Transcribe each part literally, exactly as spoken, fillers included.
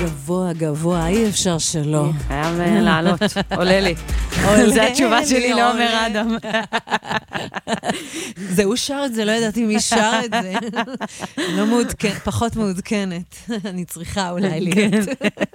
גבוה, גבוה, אי אפשר שלא. חייב לעלות, עולה לי. זו התשובה שלי, לא אומר אדם. זה הוא שר את זה, לא ידעתי מי שר את זה. לא מעודכנת, פחות מעודכנת. אני צריכה אולי להיות.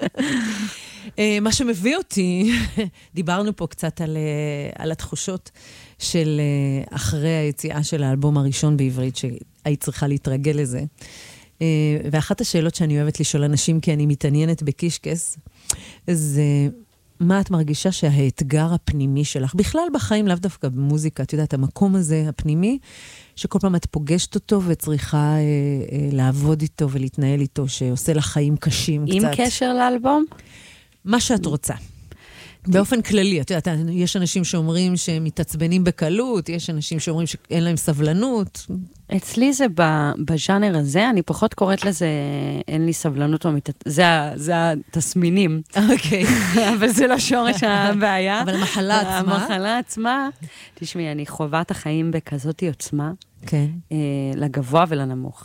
מה שמביא אותי, דיברנו פה קצת על, על התחושות של אחרי היציאה של האלבום הראשון בעברית, שהיית צריכה להתרגל לזה. ואחת השאלות שאני אוהבת לשאול אנשים, כי אני מתעניינת בקישקס, זה מה את מרגישה שהאתגר הפנימי שלך, בכלל בחיים, לאו דווקא במוזיקה, את יודעת, המקום הזה הפנימי, שכל פעם את פוגשת אותו וצריכה אה, אה, לעבוד איתו ולהתנהל איתו, שעושה לך חיים קשים עם קצת. עם קשר לאלבום? מה שאת רוצה. באופן כללי, את יודעת, יש אנשים שאומרים שהם מתעצבנים בקלות, יש אנשים שאומרים שאין להם סבלנות. אצלי זה בז'אנר הזה, אני פחות קוראת לזה, אין לי סבלנות, זה התסמינים. אוקיי. אבל זה לא שורש הבעיה. אבל המחלה עצמה. המחלה עצמה, תשמעי, אני חווה את החיים בכזאת עוצמה, כן. לגבוה ולנמוך.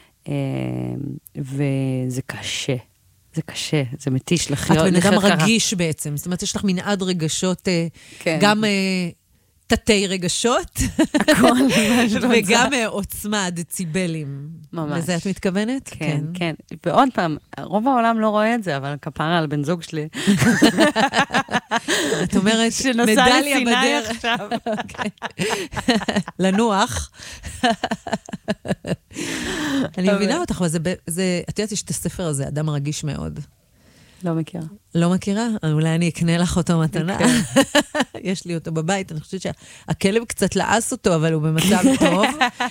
וזה קשה. זה קשה, זה מתיש לחיות. את בן אדם רגיש בעצם, זאת אומרת, יש לך מנעד רגשות, גם תתי רגשות, וגם עוצמה, דציבלים. ממש. לזה את מתכוונת? כן, כן. ועוד פעם, רוב העולם לא רואה את זה, אבל כפרה על בן זוג שלי. את אומרת, מדליה בדרך. עכשיו. לנוח. אני מבינה אותך, אבל זה, את יודעת, יש את הספר הזה, אדם רגיש מאוד. לא מכירה. לא מכירה? אולי אני אקנה לך אותו מתנה. יש לי אותו בבית, אני חושבת שהכלב קצת לעס אותו, אבל הוא במצב טוב.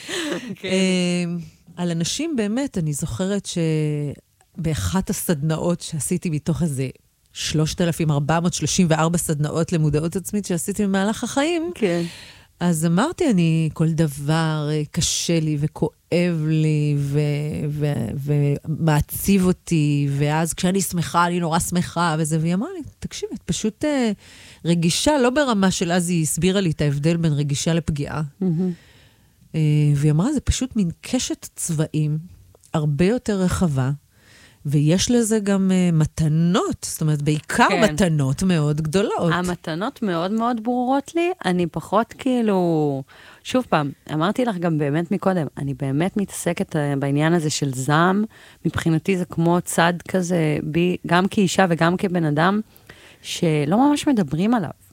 על אנשים באמת, אני זוכרת שבאחת הסדנאות שעשיתי מתוך איזה שלושת אלפים ארבע מאות שלושים וארבע סדנאות למודעות עצמית שעשיתי במהלך החיים, כן. אז אמרתי, אני, כל דבר קשה לי וכואב לי ו- ו- ומעציב אותי, ואז כשאני שמחה, אני נורא שמחה וזה, והיא אמרה לי, תקשיב, את פשוט uh, רגישה, לא ברמה של אז היא הסבירה לי את ההבדל בין רגישה לפגיעה. Mm-hmm. Uh, והיא אמרה, זה פשוט מין קשת צבעים, הרבה יותר רחבה, ויש לזה גם uh, מתנות, זאת אומרת, בעיקר כן. מתנות מאוד גדולות. המתנות מאוד מאוד ברורות לי, אני פחות כאילו, שוב פעם, אמרתי לך גם באמת מקודם, אני באמת מתעסקת בעניין הזה של זעם, מבחינתי זה כמו צד כזה, בי, גם כאישה וגם כבן אדם, שלא ממש מדברים עליו.